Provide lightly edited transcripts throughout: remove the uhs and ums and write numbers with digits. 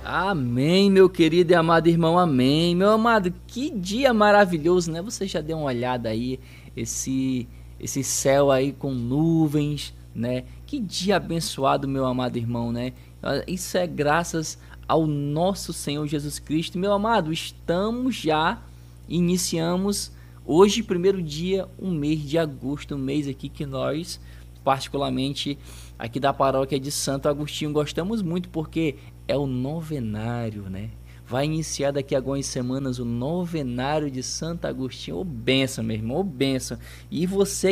Amém, meu querido e amado irmão, amém. Meu amado, que dia maravilhoso, né? Você já deu uma olhada aí, esse céu aí com nuvens, né? Que dia abençoado, meu amado irmão, né? Isso é graças ao nosso Senhor Jesus Cristo. Meu amado, iniciamos hoje, primeiro dia, um mês de agosto, um mês aqui que nós, particularmente aqui da paróquia de Santo Agostinho, gostamos muito porque é o novenário, né? Vai iniciar daqui a algumas semanas o novenário de Santo Agostinho. Ô benção, meu irmão, ô benção. E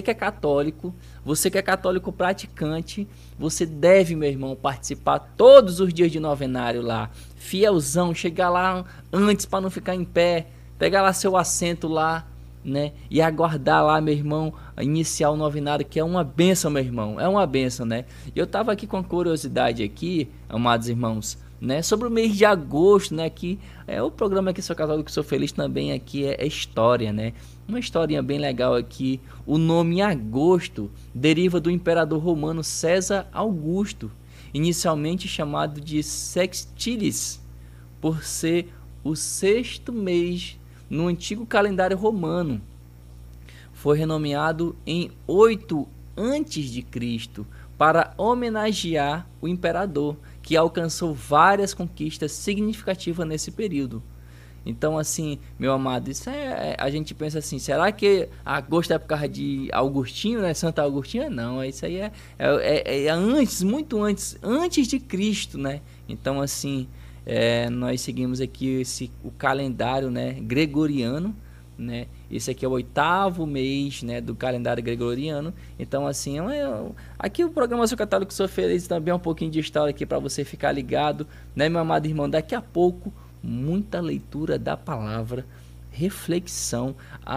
você que é católico praticante, você deve, meu irmão, participar todos os dias de novenário lá. Fielzão, chegar lá antes para não ficar em pé, pegar lá seu assento lá, né? E aguardar lá, meu irmão, iniciar o novenário, que é uma benção, meu irmão. É uma benção, né? Eu tava aqui com a curiosidade aqui, amados irmãos, né, sobre o mês de agosto, né, que é o programa aqui Sou Católico Sou Feliz também aqui é história, né? Uma historinha bem legal aqui. O nome agosto deriva do imperador romano César Augusto, inicialmente chamado de Sextilis, por ser o sexto mês no antigo calendário romano. Foi renomeado em 8 antes de Cristo para homenagear o imperador, que alcançou várias conquistas significativas nesse período. Então, assim, meu amado, a gente pensa assim, será que agosto é por causa de Augustinho, né? Santo Agostinho? Não, isso aí é antes, muito antes de Cristo, né? Então, assim, nós seguimos aqui o calendário, né, gregoriano, né? Esse aqui é o 8º mês, né, do calendário gregoriano. Então, assim, aqui o programa Sou Católico Sou Feliz também é um pouquinho de história aqui para você ficar ligado, né, meu amado irmão? Daqui a pouco, muita leitura da palavra, reflexão.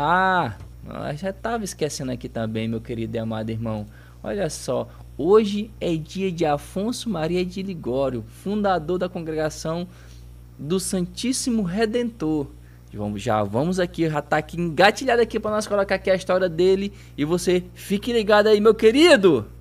Já estava esquecendo aqui também, meu querido e amado irmão. Olha só, hoje é dia de Afonso Maria de Ligório, fundador da congregação do Santíssimo Redentor. Vamos aqui, já tá aqui engatilhado aqui para nós colocar aqui a história dele. E você fique ligado aí, meu querido!